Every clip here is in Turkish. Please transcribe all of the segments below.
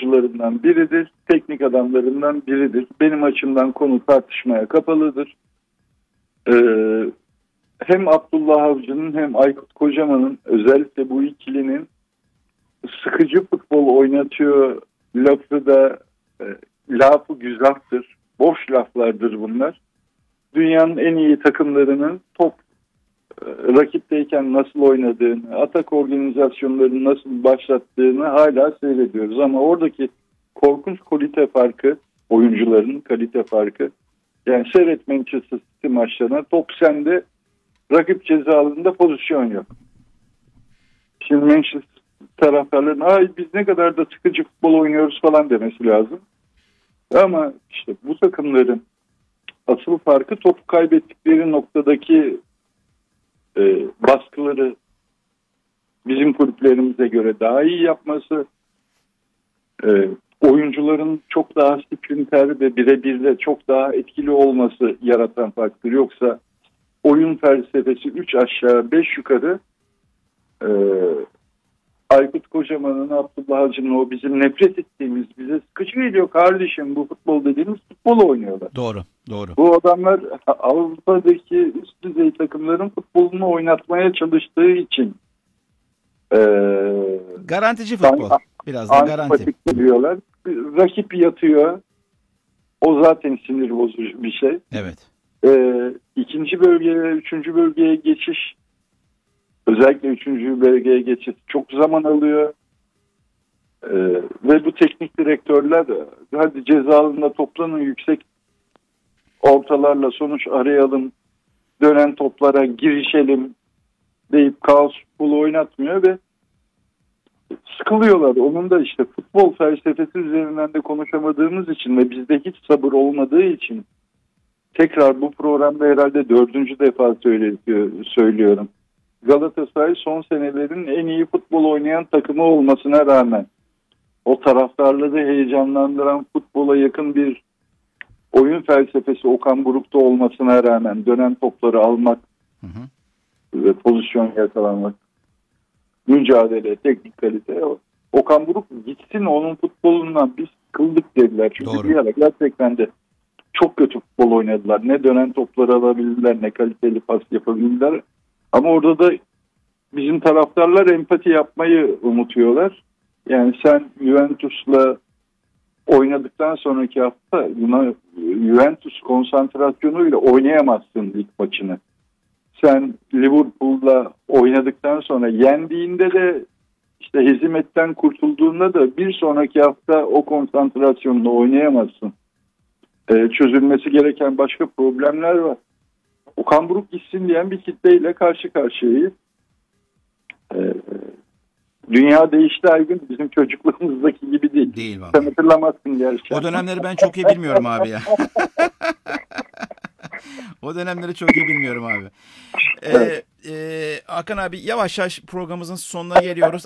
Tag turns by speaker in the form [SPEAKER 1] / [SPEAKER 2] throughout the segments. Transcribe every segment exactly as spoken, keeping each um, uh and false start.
[SPEAKER 1] oyuncularından biridir. Teknik adamlarından biridir. Benim açımdan konu tartışmaya kapalıdır. Ee, hem Abdullah Avcı'nın hem Aykut Kocaman'ın, özellikle bu ikilinin sıkıcı futbol oynatıyor lafı da e, lafı güzahtır. Boş laflardır bunlar. Dünyanın en iyi takımlarının top e, rakipteyken nasıl oynadığını, atak organizasyonlarını nasıl başlattığını hala seyrediyoruz. Ama oradaki korkunç kalite farkı, oyuncuların kalite farkı. Yani seyret Manchester City maçlarına, top sende, rakip ceza alanında pozisyon yok. Şimdi Manchester taraftarların ay biz ne kadar da sıkıcı futbol oynuyoruz falan demesi lazım. Ama işte bu takımların asıl farkı topu kaybettikleri noktadaki e, baskıları bizim kulüplerimize göre daha iyi yapması, e, oyuncuların çok daha sprinter ve birebirle çok daha etkili olması yaratan faktör. Yoksa oyun felsefesi üç aşağı beş yukarı e, Aykut Kocaman'ın, Abdullah Avcı'nın o bizim nefret ettiğimiz, bize sıkıcı geliyor kardeşim bu futbol dediğimiz futbol oynuyorlar.
[SPEAKER 2] Doğru, doğru.
[SPEAKER 1] Bu adamlar Avrupa'daki üst düzey takımların futbolunu oynatmaya çalıştığı için e,
[SPEAKER 2] garantici futbol. Biraz da garanti.
[SPEAKER 1] Diyorlar. Rakip yatıyor. O zaten sinir bozucu bir şey.
[SPEAKER 2] Evet.
[SPEAKER 1] E, ikinci bölgeye, üçüncü bölgeye geçiş, özellikle üçüncü bölgeye geçiş çok zaman alıyor. Ee, ve bu teknik direktörler hadi ceza alanında toplanın, yüksek ortalarla sonuç arayalım, dönen toplara girişelim deyip kaos futbolu oynatmıyor ve sıkılıyorlar. Onun da işte futbol felsefesi üzerinden de konuşamadığımız için ve bizde hiç sabır olmadığı için tekrar bu programda herhalde dördüncü defa söylüyorum. Galatasaray son senelerin en iyi futbol oynayan takımı olmasına rağmen o taraftarları heyecanlandıran, futbola yakın bir oyun felsefesi Okan Buruk'ta olmasına rağmen dönen topları almak, hı hı, ve pozisyon yakalamak, mücadele, teknik kalite. Okan Buruk gitsin, onun futbolundan biz sıkıldık dediler. Çünkü
[SPEAKER 2] doğru,
[SPEAKER 1] bir ara gerçekten de çok kötü futbol oynadılar. Ne dönen topları alabildiler, ne kaliteli pas yapabildiler. Ama orada da bizim taraftarlar empati yapmayı unutuyorlar. Yani sen Juventus'la oynadıktan sonraki hafta Juventus konsantrasyonuyla oynayamazsın ilk maçını. Sen Liverpool'la oynadıktan sonra yendiğinde de işte hezimetten kurtulduğunda da bir sonraki hafta o konsantrasyonla oynayamazsın. Ee, çözülmesi gereken başka problemler var. Okan Buruk gitsin diyen bir kitleyle karşı karşıyayız. Ee, dünya değişti Aygün. Bizim çocukluğumuzdaki gibi değil.
[SPEAKER 2] Değil vallahi.
[SPEAKER 1] Sen hatırlamazsın gerçi.
[SPEAKER 2] O dönemleri ben çok iyi bilmiyorum abi ya. O dönemleri çok iyi bilmiyorum abi. Ee,
[SPEAKER 1] Evet.
[SPEAKER 2] e, Hakan abi, yavaş yavaş programımızın sonuna geliyoruz.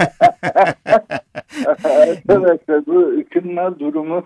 [SPEAKER 1] Arkadaşlar bu ıkınma durumu.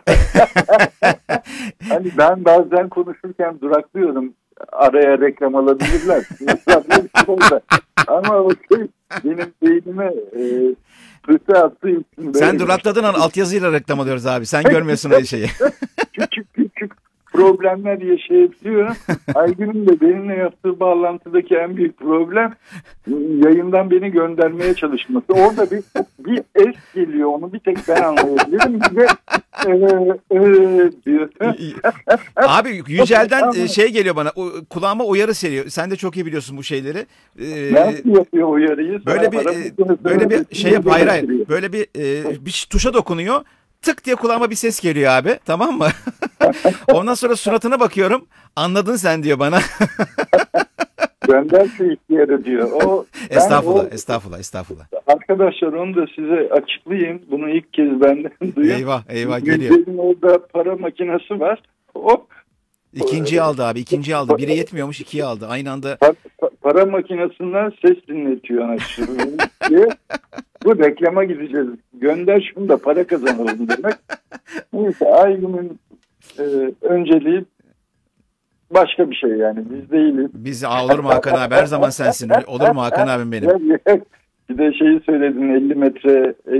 [SPEAKER 1] Hani ben bazen konuşurken duraklıyorum. Araya reklam alabilirler. Ama o şey benim beynime e, fırça attığı için.
[SPEAKER 2] Sen durakladığın an altyazıyla reklam alıyoruz abi. Sen görmüyorsun öyle şeyi.
[SPEAKER 1] Küçük küçük problemler yaşayabiliyorum. Aygün'ün de benimle yaptığı bağlantıdaki en büyük problem yayından beni göndermeye çalışması. Orada bir bir es geliyor. Onu bir tek ben anlayabilirim. Bir de ee, ee, diyor.
[SPEAKER 2] Abi Yücel'den şey geliyor bana. Kulağıma uyarı seriyor. Sen de çok iyi biliyorsun bu şeyleri.
[SPEAKER 1] Ee, Nasıl yapıyor uyarıyı?
[SPEAKER 2] Böyle bir e, böyle bir şey yap. Hayır hayır. Böyle bir e, bir tuşa dokunuyor. Tık diye kulağıma bir ses geliyor abi. Tamam mı? Ondan sonra suratına bakıyorum. Anladın sen diyor bana.
[SPEAKER 1] Benden şu ihtiyarı diyor. O,
[SPEAKER 2] estağfurullah,
[SPEAKER 1] o,
[SPEAKER 2] estağfurullah, estağfurullah.
[SPEAKER 1] Arkadaşlar onu da size açıklayayım. Bunu ilk kez benden duyuyorum.
[SPEAKER 2] Eyvah, eyvah geliyor.
[SPEAKER 1] Yüzdeğin orada para makinesi var. O
[SPEAKER 2] İkinciyi aldı abi, ikinciyi aldı. Biri yetmiyormuş, ikiyi aldı. Aynı anda.
[SPEAKER 1] Para, para makinesinden ses dinletiyor anlaşılan diye. Bu reklama gideceğiz. Gönder şunu da para kazanalım demek. Neyse Aygün'ün e, önceliği başka bir şey yani. Biz değiliz.
[SPEAKER 2] Biz olur mu Hakan abi? Her zaman sensin. Olur mu Hakan abim benim?
[SPEAKER 1] Bir de şeyi söyledin elli metre